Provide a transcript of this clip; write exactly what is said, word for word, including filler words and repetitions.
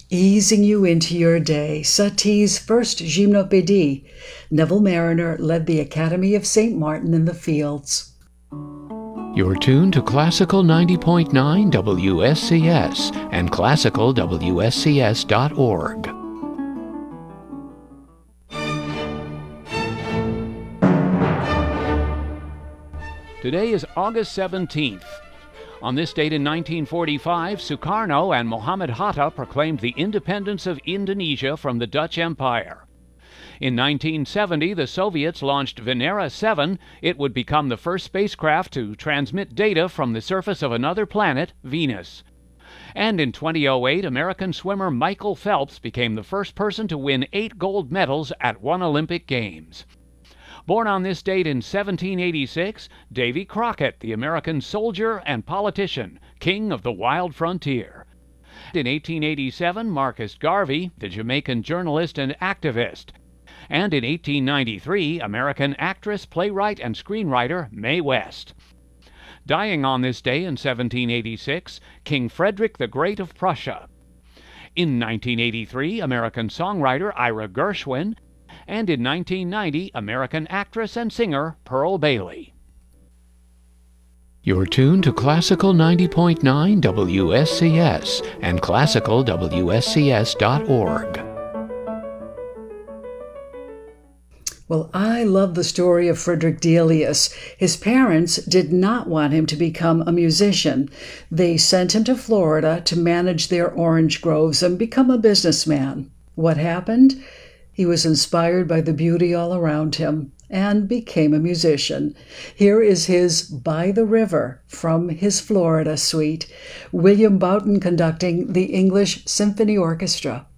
Easing you into your day, Satie's first gymnopédie. Neville Mariner led the Academy of Saint Martin in the fields. You're tuned to Classical ninety point nine W S C S and classical W S C S dot org. Today is August seventeenth. On this date in nineteen forty-five, Sukarno and Muhammad Hatta proclaimed the independence of Indonesia from the Dutch Empire. In nineteen seventy, the Soviets launched Venera seven. It would become the first spacecraft to transmit data from the surface of another planet, Venus. And in two thousand eight, American swimmer Michael Phelps became the first person to win eight gold medals at one Olympic Games. Born on this date in seventeen eighty-six, Davy Crockett, the American soldier and politician, king of the wild frontier. In eighteen eighty-seven, Marcus Garvey, the Jamaican journalist and activist. And in eighteen ninety-three, American actress, playwright, and screenwriter Mae West. Dying on this day in seventeen eighty-six, King Frederick the Great of Prussia. In nineteen eighty-three, American songwriter Ira Gershwin. And in nineteen ninety, American actress and singer Pearl Bailey. You're tuned to Classical ninety point nine W S C S and classical W S C S dot org. Well, I love the story of Frederick Delius. His parents did not want him to become a musician. They sent him to Florida to manage their orange groves and become a businessman. What happened? He was inspired by the beauty all around him and became a musician. Here is his By the River from his Florida suite, William Boughton conducting the English Symphony Orchestra.